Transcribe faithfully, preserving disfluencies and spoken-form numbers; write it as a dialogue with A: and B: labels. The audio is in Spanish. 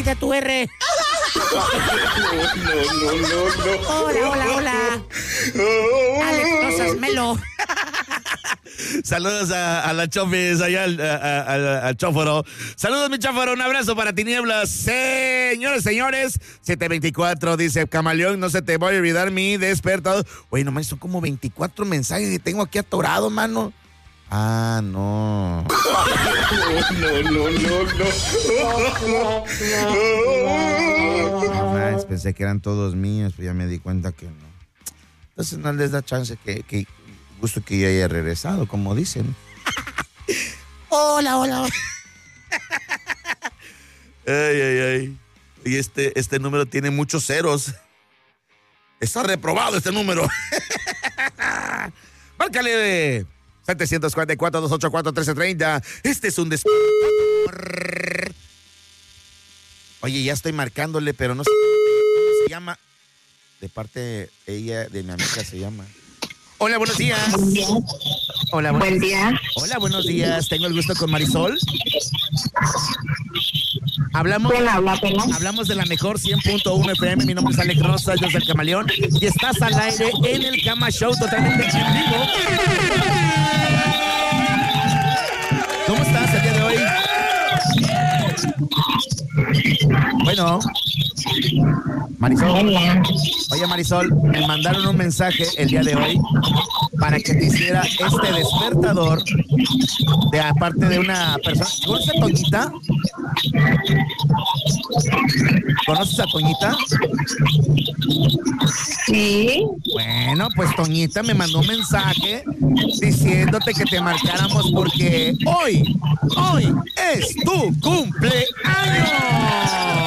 A: Margarita, tu R.
B: No, no, no, no.
A: Hola, hola, hola. Alex Rosas Melo.
C: Saludos a, a la Chofis, allá al, a, a, a, al Chóforo. Saludos, mi Chóforo, un abrazo para Tinieblas. Señores, señores, siete veinticuatro, dice Camaleón, no se te voy a olvidar mi despertador. Oye, nomás son como veinticuatro mensajes que tengo aquí atorados, mano. Ah, no.
B: No, no, no, no.
C: No más, pensé que eran todos míos, pero ya me di cuenta que no. Entonces no les da chance que... que gusto que ya haya regresado, como dicen.
A: Hola, hola, hola.
C: Ay, ay, ay. Y este, este número tiene muchos ceros. Está reprobado este número. Márcale siete cuatro cuatro, dos ocho cuatro, uno tres tres cero. Este es un despertador. Oye, ya estoy marcándole, pero no sé cómo se llama. De parte ella, de mi amiga se llama. Hola, buenos días.
D: Buen día.
C: Hola, buenos
D: Buen día.
C: Hola, buenos días. Tengo el gusto con Marisol. Hablamos,
D: ¿Quién habla, pela?
C: hablamos de la mejor cien punto uno F M. Mi nombre es Alex Rosas, yo soy el Camaleón. Y estás al aire en el Cama Show totalmente en vivo. ¿Cómo estás el día de hoy? Bueno, Marisol.
D: Hola.
C: Oye, Marisol, me mandaron un mensaje el día de hoy para que te hiciera este despertador de aparte de una persona. ¿Conoces a Toñita? ¿Conoces a Toñita?
D: Sí.
C: Bueno, pues Toñita me mandó un mensaje diciéndote que te marcáramos porque hoy, hoy es tu cumpleaños.